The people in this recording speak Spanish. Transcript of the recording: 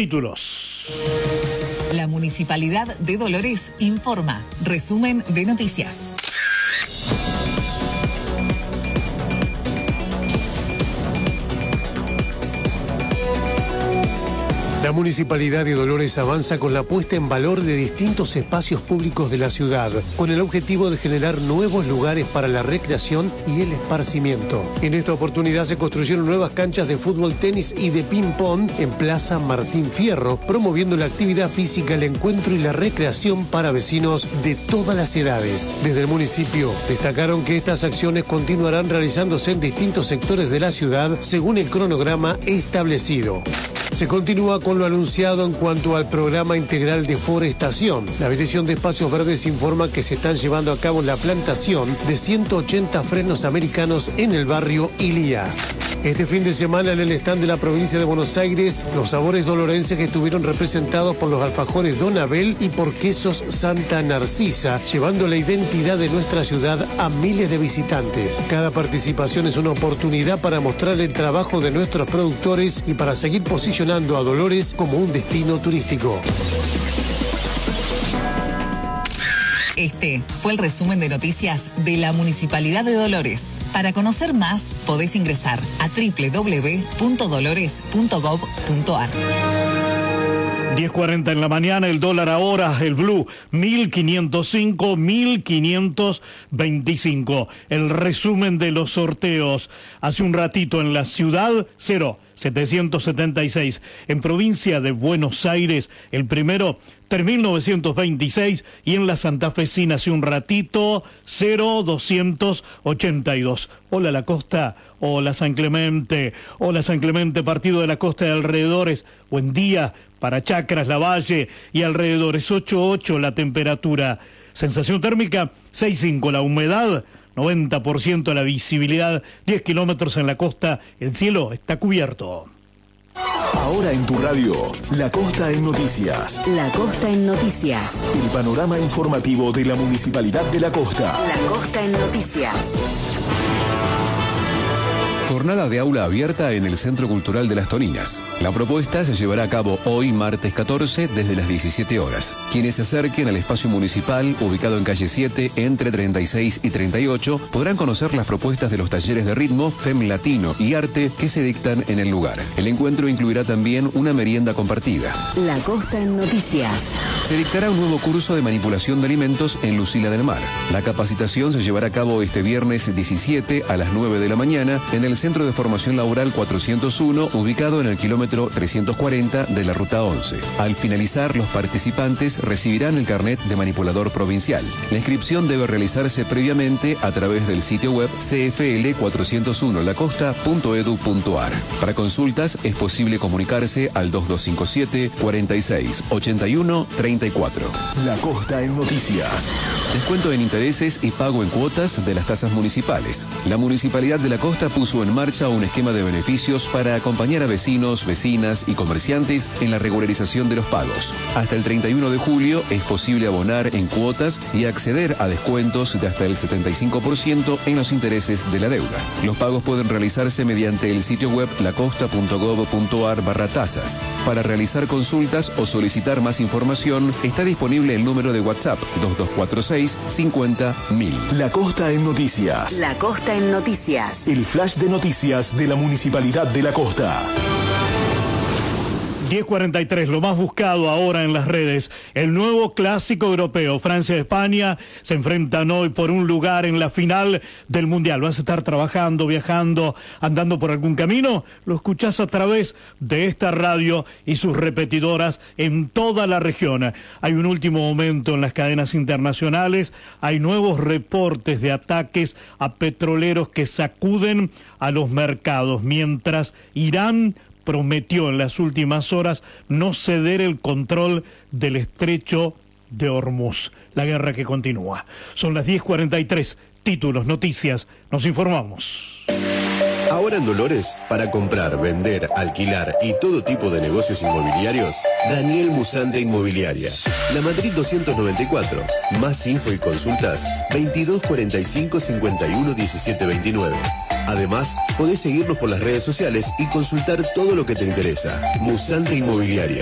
Títulos. La Municipalidad de Dolores informa. Resumen de noticias. La Municipalidad de Dolores avanza con la puesta en valor de distintos espacios públicos de la ciudad, con el objetivo de generar nuevos lugares para la recreación y el esparcimiento. En esta oportunidad se construyeron nuevas canchas de fútbol, tenis y de ping-pong en Plaza Martín Fierro, promoviendo la actividad física, el encuentro y la recreación para vecinos de todas las edades. Desde el municipio destacaron que estas acciones continuarán realizándose en distintos sectores de la ciudad según el cronograma establecido. Se continúa con lo anunciado en cuanto al programa integral de forestación. La Dirección de Espacios Verdes informa que se están llevando a cabo la plantación de 180 frenos americanos en el barrio Ilía. Este fin de semana en el stand de la provincia de Buenos Aires, los sabores dolorenses que estuvieron representados por los alfajores Don Abel y por quesos Santa Narcisa, llevando la identidad de nuestra ciudad a miles de visitantes. Cada participación es una oportunidad para mostrar el trabajo de nuestros productores y para seguir posicionando a Dolores como un destino turístico. Este fue el resumen de noticias de la Municipalidad de Dolores. Para conocer más, podés ingresar a www.dolores.gov.ar. 10:40 en la mañana, el dólar ahora, el blue, 1.505, 1.525. El resumen de los sorteos. Hace un ratito en la ciudad, 776. En provincia de Buenos Aires, el primero, 3.926. Y en la santafesina, hace un ratito, 0.282. Hola La Costa, hola San Clemente, partido de la costa de alrededores. Buen día para Chacras, La Valle y alrededores, 8.8 la temperatura. Sensación térmica, 6.5 la humedad, 90% la visibilidad, 10 kilómetros en la costa, el cielo está cubierto. Ahora en tu radio, La Costa en Noticias. La Costa en Noticias. El panorama informativo de la Municipalidad de La Costa. La Costa en Noticias. Jornada de aula abierta en el Centro Cultural de Las Toninas. La propuesta se llevará a cabo hoy, martes 14, desde las 17 horas. Quienes se acerquen al espacio municipal, ubicado en calle 7, entre 36 y 38, podrán conocer las propuestas de los talleres de ritmo, fem latino y arte que se dictan en el lugar. El encuentro incluirá también una merienda compartida. La Costa en Noticias. Se dictará un nuevo curso de manipulación de alimentos en Lucila del Mar. La capacitación se llevará a cabo este viernes 17 a las 9 de la mañana en el Centro de Formación Laboral 401, ubicado en el kilómetro 340 de la Ruta 11. Al finalizar, los participantes recibirán el carnet de manipulador provincial. La inscripción debe realizarse previamente a través del sitio web cfl401lacosta.edu.ar. Para consultas es posible comunicarse al 2257 46 81 34. La Costa en Noticias. Descuento en intereses y pago en cuotas de las tasas municipales. La Municipalidad de La Costa puso en marcha un esquema de beneficios para acompañar a vecinos, vecinas y comerciantes en la regularización de los pagos. Hasta el 31 de julio es posible abonar en cuotas y acceder a descuentos de hasta el 75% en los intereses de la deuda. Los pagos pueden realizarse mediante el sitio web lacosta.gov.ar/tasas. Para realizar consultas o solicitar más información, está disponible el número de WhatsApp 2246 50 1000. La Costa en Noticias. La Costa en Noticias. El flash de noticias de la Municipalidad de La Costa. 10:43, lo más buscado ahora en las redes. El nuevo clásico europeo. Francia y España se enfrentan hoy por un lugar en la final del Mundial. ¿Vas a estar trabajando, viajando, andando por algún camino? Lo escuchás a través de esta radio y sus repetidoras en toda la región. Hay un último momento en las cadenas internacionales. Hay nuevos reportes de ataques a petroleros que sacuden a los mercados, mientras Irán prometió en las últimas horas no ceder el control del estrecho de Hormuz. La guerra que continúa. Son las 10:43. Títulos, noticias, nos informamos. Ahora en Dolores, para comprar, vender, alquilar y todo tipo de negocios inmobiliarios, Daniel Musante Inmobiliaria. La Madrid 294. Más info y consultas, 2245 51 17 29. Además, podés seguirnos por las redes sociales y consultar todo lo que te interesa. Musante Inmobiliaria.